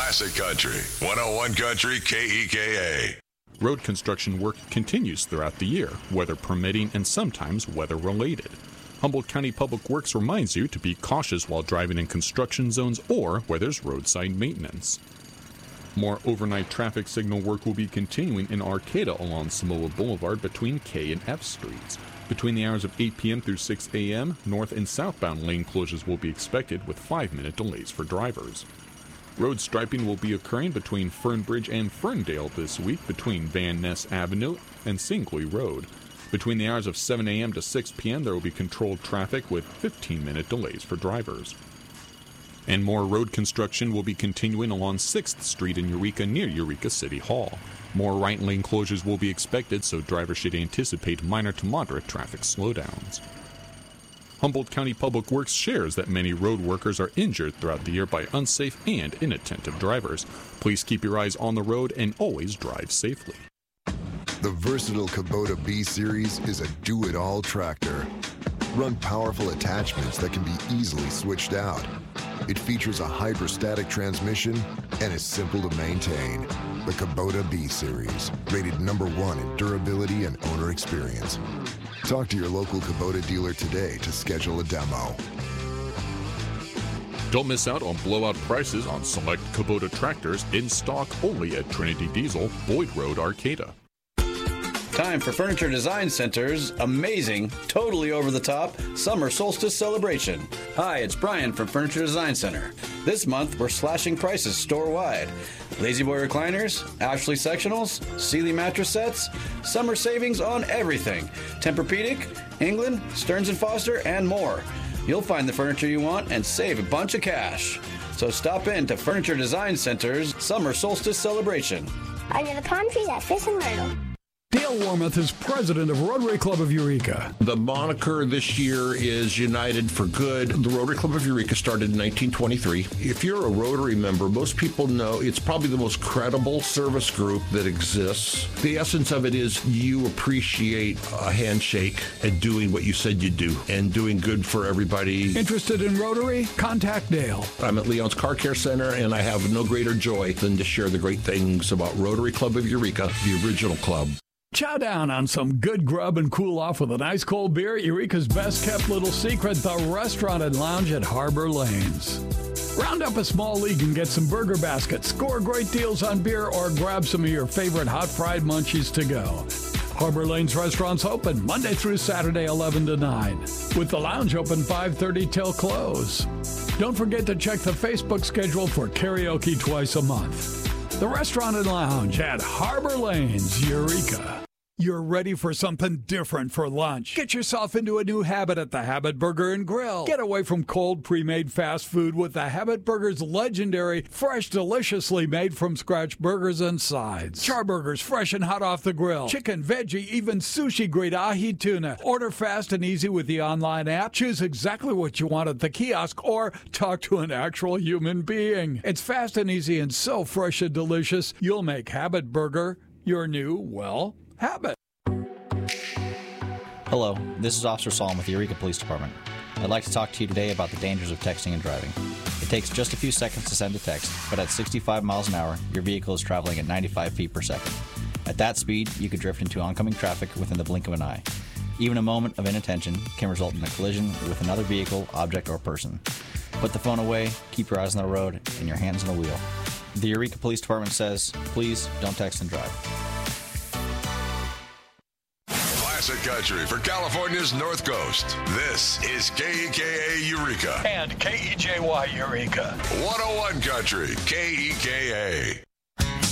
Classic Country, 101 Country KEKA. Road construction work continues throughout the year, weather permitting and sometimes weather-related. Humboldt County Public Works reminds you to be cautious while driving in construction zones or where there's roadside maintenance. More overnight traffic signal work will be continuing in Arcata along Samoa Boulevard between K and F Streets. Between the hours of 8 p.m. through 6 a.m., north and southbound lane closures will be expected with 5-minute delays for drivers. Road striping will be occurring between Fernbridge and Ferndale this week between Van Ness Avenue and Singley Road. Between the hours of 7 a.m. to 6 p.m., there will be controlled traffic with 15-minute delays for drivers. And more road construction will be continuing along 6th Street in Eureka near Eureka City Hall. More right lane closures will be expected, so drivers should anticipate minor to moderate traffic slowdowns. Humboldt County Public Works shares that many road workers are injured throughout the year by unsafe and inattentive drivers. Please keep your eyes on the road and always drive safely. The versatile Kubota B-Series is a do-it-all tractor. Run powerful attachments that can be easily switched out. It features a hyperstatic transmission and is simple to maintain. The Kubota B-Series, rated #1 in durability and owner experience. Talk to your local Kubota dealer today to schedule a demo. Don't miss out on blowout prices on select Kubota tractors in stock only at Trinity Diesel, Boyd Road, Arcata. Time for Furniture Design Center's amazing, totally over-the-top summer solstice celebration. Hi, it's Brian from Furniture Design Center. This month, we're slashing prices store-wide. Lazy Boy recliners, Ashley sectionals, Sealy mattress sets, summer savings on everything. Tempur-Pedic, England, Stearns & Foster, and more. You'll find the furniture you want and save a bunch of cash. So stop in to Furniture Design Center's summer solstice celebration. Under the palm trees at Fifth and Myrtle. Dale Wormuth is president of Rotary Club of Eureka. The moniker this year is United for Good. The Rotary Club of Eureka started in 1923. If you're a Rotary member, most people know it's probably the most credible service group that exists. The essence of it is you appreciate a handshake and doing what you said you'd do and doing good for everybody. Interested in Rotary? Contact Dale. I'm at Leon's Car Care Center, and I have no greater joy than to share the great things about Rotary Club of Eureka, the original club. Chow down on some good grub and cool off with an ice cold beer at Eureka's best-kept little secret, the Restaurant and Lounge at Harbor Lanes. Round up a small league and get some burger baskets, score great deals on beer, or grab some of your favorite hot fried munchies to go. Harbor Lanes restaurants open Monday through Saturday, 11 to 9, with the lounge open 5:30 till close. Don't forget to check the Facebook schedule for karaoke twice a month. The Restaurant and Lounge at Harbor Lanes, Eureka. You're ready for something different for lunch. Get yourself into a new habit at the Habit Burger and Grill. Get away from cold, pre-made fast food with the Habit Burger's legendary, fresh, deliciously made from scratch burgers and sides. Char burgers fresh and hot off the grill. Chicken, veggie, even sushi-grade ahi tuna. Order fast and easy with the online app. Choose exactly what you want at the kiosk or talk to an actual human being. It's fast and easy and so fresh and delicious, you'll make Habit Burger your new, well, habit. Hello, this is Officer Solomon with the Eureka Police Department. I'd like to talk to you today about the dangers of texting and driving. It takes just a few seconds to send a text, but at 65 miles an hour, your vehicle is traveling at 95 feet per second. At that speed, you could drift into oncoming traffic within the blink of an eye. Even a moment of inattention can result in a collision with another vehicle, object, or person. Put the phone away, keep your eyes on the road, and your hands on the wheel. The Eureka Police Department says, please don't text and drive. Classic Country for California's North Coast. This is KEKA Eureka. And KEJY Eureka. 101 Country, KEKA.